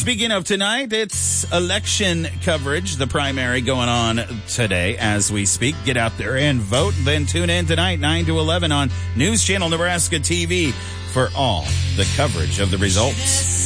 Speaking of tonight, it's election coverage, the primary going on today as we speak. Get out there and vote. Then tune in tonight, 9 to 11 on News Channel Nebraska TV for all the coverage of the results.